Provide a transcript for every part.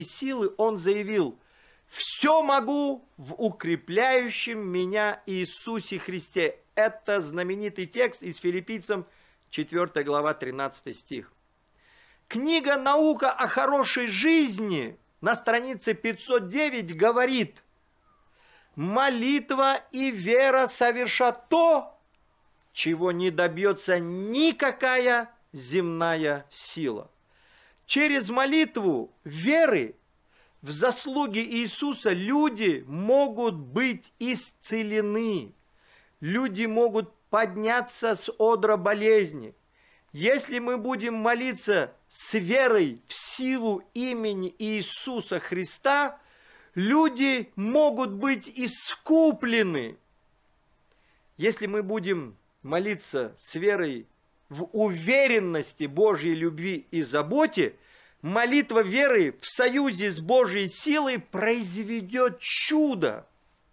силы он заявил: «Все могу в укрепляющем меня Иисусе Христе». Это знаменитый текст из Филиппийцам 4 глава 13 стих. Книга «Наука о хорошей жизни» на странице 509 говорит: молитва и вера совершат то, чего не добьется никакая земная сила. Через молитву веры в заслуги Иисуса люди могут быть исцелены. Люди могут подняться с одра болезни. Если мы будем молиться с верой в силу имени Иисуса Христа, люди могут быть искуплены. Если мы будем молиться с верой в уверенности Божьей любви и заботе, молитва веры в союзе с Божьей силой произведет чудо.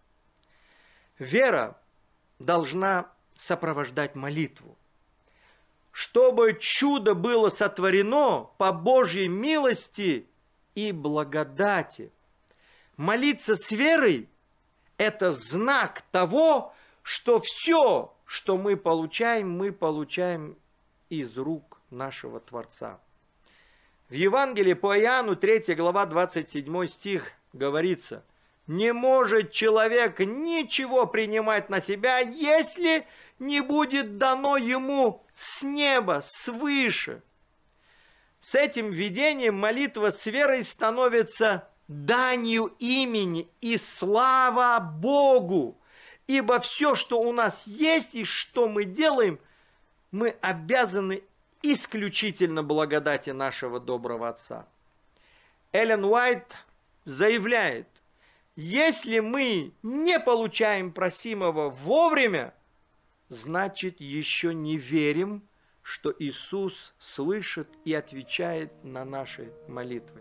Вера должна сопровождать молитву. Чтобы чудо было сотворено по Божьей милости и благодати. Молиться с верой – это знак того, что все, что мы получаем из рук нашего Творца. В Евангелии по Иоанну 3 глава 27 стих говорится: «Не может человек ничего принимать на себя, если не будет дано ему с неба, свыше». С этим видением молитва с верой становится данью имени и слава Богу. Ибо все, что у нас есть и что мы делаем, мы обязаны исключительно благодати нашего доброго Отца. Эллен Уайт заявляет: если мы не получаем просимого вовремя, значит, еще не верим, что Иисус слышит и отвечает на наши молитвы.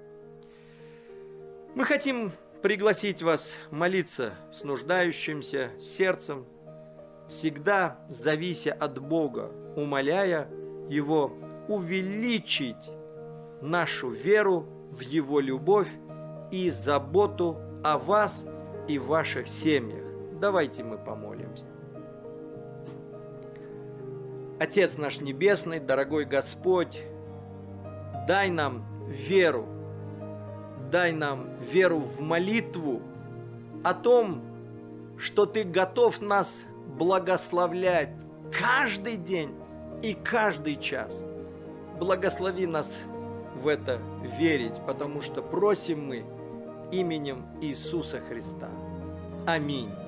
Мы хотим пригласить вас молиться с нуждающимся сердцем, всегда завися от Бога, умоляя Его увеличить нашу веру в Его любовь и заботу о вас и ваших семьях. Давайте мы помолимся. Отец наш Небесный, дорогой Господь, дай нам веру в молитву о том, что Ты готов нас благословлять каждый день и каждый час. Благослови нас в это верить, потому что просим мы именем Иисуса Христа. Аминь.